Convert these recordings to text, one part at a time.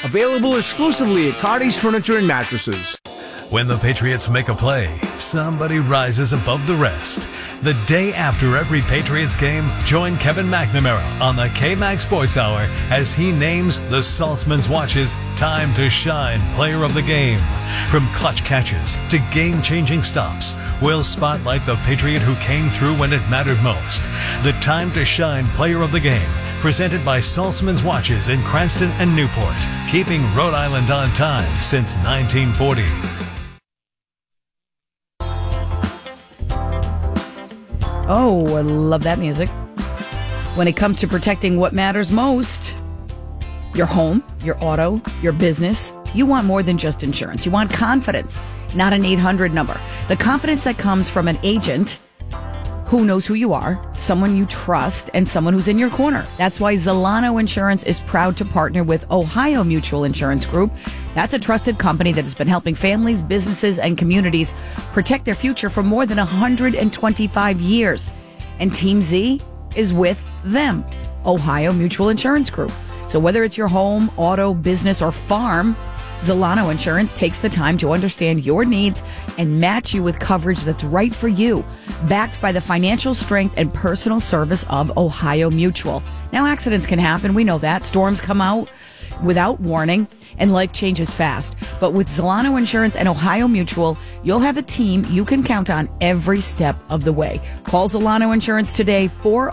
Available exclusively at Cardi's Furniture and Mattresses. When the Patriots make a play, somebody rises above the rest. The day after every Patriots game, join Kevin McNamara on the K-Max Sports Hour as he names the Saltzman's Watch's Time to Shine Player of the Game. From clutch catches to game-changing stops, we'll spotlight the Patriot who came through when it mattered most. The Time to Shine Player of the Game, presented by Saltzman's Watches in Cranston and Newport, keeping Rhode Island on time since 1940. Oh, I love that music. When it comes to protecting what matters most, your home, your auto, your business, you want more than just insurance. You want confidence, not an 800 number. The confidence that comes from an agent who knows who you are, someone you trust, and someone who's in your corner. That's why Zolano Insurance is proud to partner with Ohio Mutual Insurance Group. That's a trusted company that has been helping families, businesses, and communities protect their future for more than 125 years. And Team Z is with them, Ohio Mutual Insurance Group. So whether it's your home, auto, business, or farm, Zolano Insurance takes the time to understand your needs and match you with coverage that's right for you, backed by the financial strength and personal service of Ohio Mutual. Now, accidents can happen. We know that. Storms come out without warning, and life changes fast. But with Zolano Insurance and Ohio Mutual, you'll have a team you can count on every step of the way. Call Zolano Insurance today,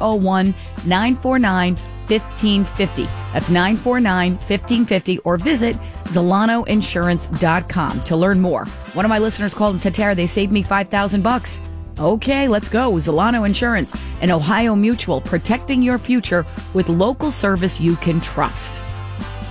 401-949-1550. That's 949-1550, or visit ZolanoInsurance.com to learn more. One of my listeners called and said, Tara, they saved me $5,000. Okay, let's go. Zolano Insurance and Ohio Mutual, protecting your future with local service you can trust.